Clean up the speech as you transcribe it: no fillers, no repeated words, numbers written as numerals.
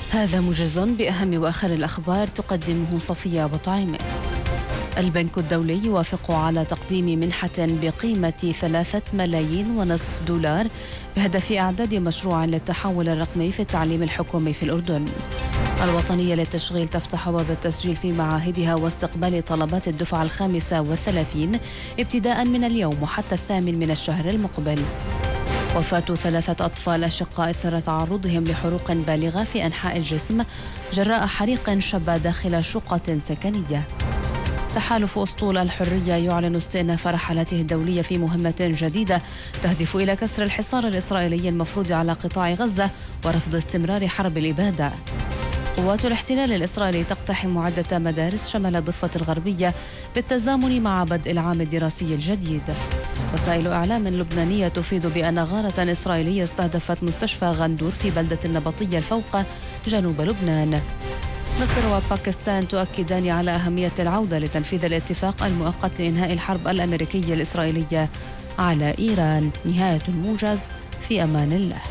هذا موجز بأهم وآخر الأخبار تقدمه صفية بطعيمة. البنك الدولي يوافق على تقديم منحة بقيمة 3.5 ملايين دولار بهدف إعداد مشروع للتحول الرقمي في التعليم الحكومي في الأردن. الوطنية للتشغيل تفتح باب التسجيل في معاهدها واستقبال طلبات الدفعة 35 ابتداء من اليوم وحتى 8 من الشهر المقبل. وفاة 3 أطفال أشقاء إثر تعرضهم لحروق بالغة في أنحاء الجسم جراء حريق شب داخل شقة سكنية. تحالف أسطول الحرية يعلن استئناف رحلاته الدولية في مهمة جديدة تهدف إلى كسر الحصار الإسرائيلي المفروض على قطاع غزة ورفض استمرار حرب الإبادة. قوات الاحتلال الإسرائيلي تقتحم عدة مدارس شمال الضفة الغربية بالتزامن مع بدء العام الدراسي الجديد. وسائل إعلام لبنانية تفيد بأن غارة إسرائيلية استهدفت مستشفى غندور في بلدة النبطية الفوق جنوب لبنان. مصر وباكستان تؤكدان على أهمية العودة لتنفيذ الاتفاق المؤقت لإنهاء الحرب الأمريكية الإسرائيلية على إيران. نهاية الموجز، في أمان الله.